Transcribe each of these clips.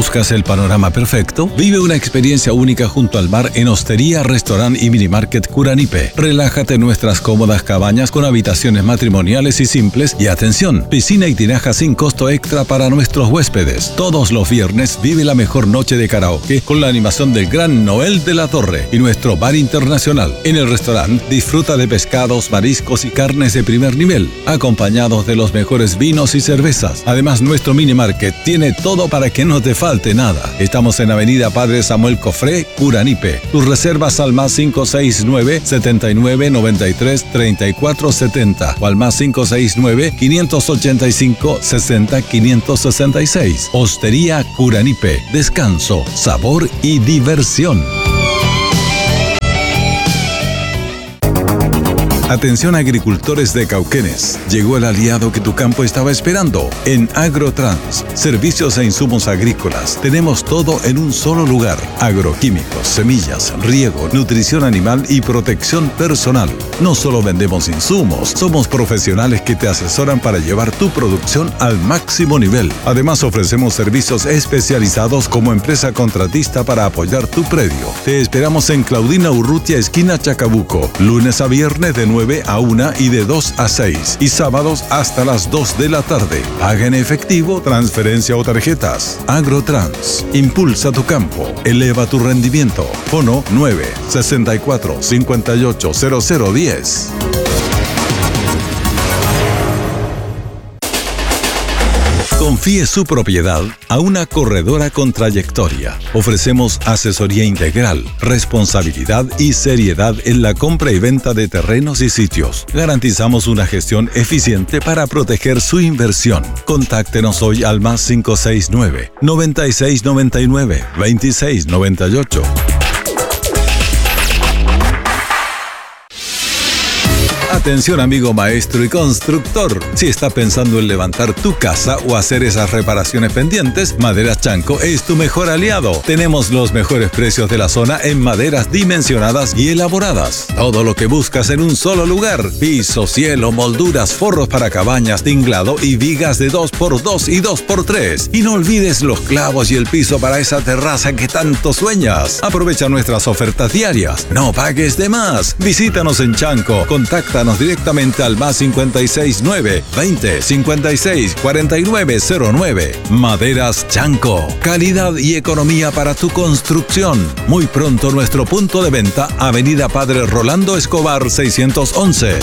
¿Buscas el panorama perfecto? Vive una experiencia única junto al mar en Hostería, Restaurant y Minimarket Curanipe. Relájate en nuestras cómodas cabañas con habitaciones matrimoniales y simples y atención, piscina y tinaja sin costo extra para nuestros huéspedes. Todos los viernes vive la mejor noche de karaoke con la animación del Gran Noel de la Torre y nuestro bar internacional. En el restaurante disfruta de pescados, mariscos y carnes de primer nivel, acompañados de los mejores vinos y cervezas. Además, nuestro Minimarket tiene todo para que no te falte nada. Estamos en Avenida Padre Samuel Cofré, Curanipe. Tus reservas al más 569-7993-3470 o al más 569-585-60-566. Hostería Curanipe. Descanso, sabor y diversión. Atención agricultores de Cauquenes, llegó el aliado que tu campo estaba esperando. En Agrotrans, servicios e insumos agrícolas, tenemos todo en un solo lugar. Agroquímicos, semillas, riego, nutrición animal y protección personal. No solo vendemos insumos, somos profesionales que te asesoran para llevar tu producción al máximo nivel. Además ofrecemos servicios especializados como empresa contratista para apoyar tu predio. Te esperamos en Claudina Urrutia, esquina Chacabuco, lunes a viernes de 9 a 1 y de 2 a 6 y sábados hasta las 2 de la tarde. Paga en efectivo, transferencia o tarjetas. Agrotrans. Impulsa tu campo. Eleva tu rendimiento. Fono 9 64 58 0010. Confíe su propiedad a una corredora con trayectoria. Ofrecemos asesoría integral, responsabilidad y seriedad en la compra y venta de terrenos y sitios. Garantizamos una gestión eficiente para proteger su inversión. Contáctenos hoy al más 569-9699-2698. Atención amigo maestro y constructor, si está pensando en levantar tu casa o hacer esas reparaciones pendientes, Maderas Chanco es tu mejor aliado. Tenemos los mejores precios de la zona en maderas dimensionadas y elaboradas. Todo lo que buscas en un solo lugar: piso, cielo, molduras, forros para cabañas, tinglado y vigas de 2x2 y 2x3. Y no olvides los clavos y el piso para esa terraza que tanto sueñas. Aprovecha nuestras ofertas diarias. No pagues de más. Visítanos en Chanco. Contáctanos directamente al más 569 20 56 4909. Maderas Chanco. Calidad y economía para tu construcción. Muy pronto nuestro punto de venta, Avenida Padre Rolando Escobar 611.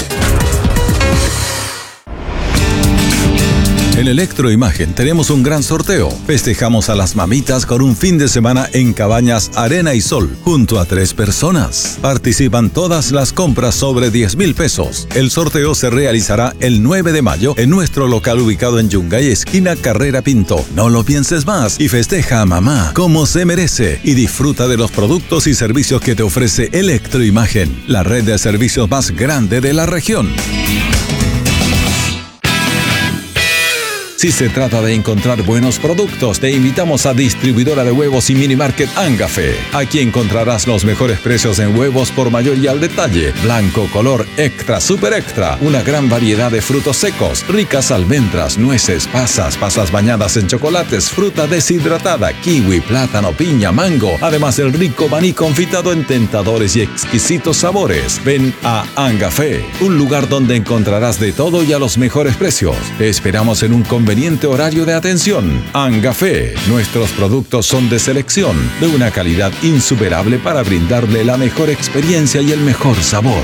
En Electroimagen tenemos un gran sorteo. Festejamos a las mamitas con un fin de semana en Cabañas Arena y Sol, junto a 3 personas. Participan todas las compras sobre 10,000 pesos. El sorteo se realizará el 9 de mayo en nuestro local ubicado en Yungay, esquina Carrera Pinto. No lo pienses más y festeja a mamá como se merece y disfruta de los productos y servicios que te ofrece Electroimagen, la red de servicios más grande de la región. Si se trata de encontrar buenos productos, te invitamos a Distribuidora de Huevos y Minimarket Angafe. Aquí encontrarás los mejores precios en huevos por mayor y al detalle. Blanco, color, extra, super extra. Una gran variedad de frutos secos, ricas almendras, nueces, pasas bañadas en chocolates, fruta deshidratada, kiwi, plátano, piña, mango. Además el rico maní confitado en tentadores y exquisitos sabores. Ven a Angafe, un lugar donde encontrarás de todo y a los mejores precios. Te esperamos en un conveniente horario de atención. Angafe, nuestros productos son de selección, de una calidad insuperable para brindarle la mejor experiencia y el mejor sabor.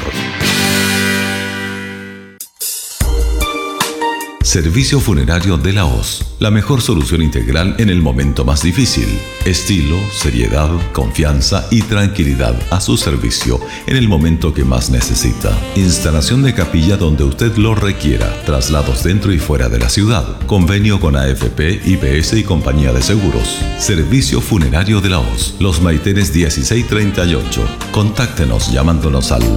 Servicio Funerario de la Hoz, la mejor solución integral en el momento más difícil. Estilo, seriedad, confianza y tranquilidad a su servicio en el momento que más necesita. Instalación de capilla donde usted lo requiera. Traslados dentro y fuera de la ciudad. Convenio con AFP, IPS y compañía de seguros. Servicio Funerario de la Hoz, Los Maitenes 1638. Contáctenos llamándonos al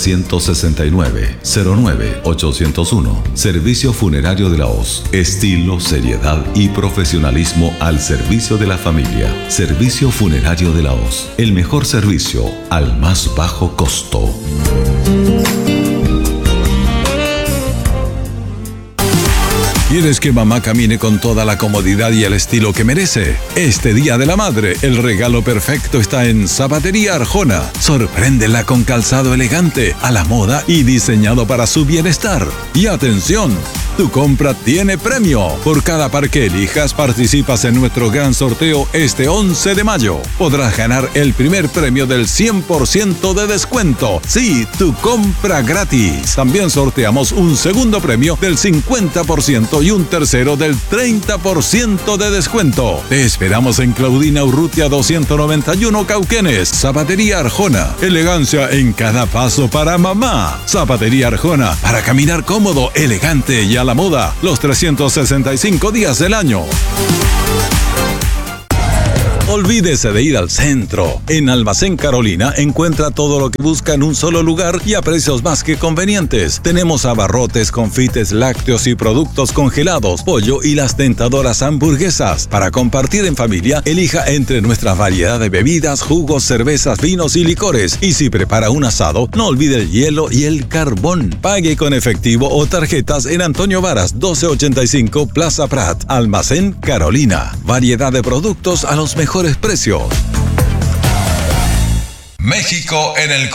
969-09-801. Servicio Funerario de la Hoz. Estilo, seriedad y profesionalismo al servicio de la familia. Servicio Funerario de la Hoz. El mejor servicio al más bajo costo. ¿Quieres que mamá camine con toda la comodidad y el estilo que merece? Este Día de la Madre, el regalo perfecto está en Zapatería Arjona. Sorpréndela con calzado elegante, a la moda y diseñado para su bienestar. Y atención, tu compra tiene premio. Por cada par que elijas, participas en nuestro gran sorteo este 11 de mayo. Podrás ganar el primer premio del 100% de descuento. Sí, tu compra gratis. También sorteamos un segundo premio del 50% y un tercero del 30% de descuento. Te esperamos en Claudina Urrutia 291 Cauquenes. Zapatería Arjona. Elegancia en cada paso para mamá. Zapatería Arjona. Para caminar cómodo, elegante y a la moda los 365 días del año. Olvídese de ir al centro. En Almacén Carolina encuentra todo lo que busca en un solo lugar y a precios más que convenientes. Tenemos abarrotes, confites, lácteos y productos congelados, pollo y las tentadoras hamburguesas. Para compartir en familia, elija entre nuestra variedad de bebidas, jugos, cervezas, vinos y licores. Y si prepara un asado, no olvide el hielo y el carbón. Pague con efectivo o tarjetas en Antonio Varas, 1285 Plaza Prat. Almacén Carolina. Variedad de productos a los mejores precios. México en el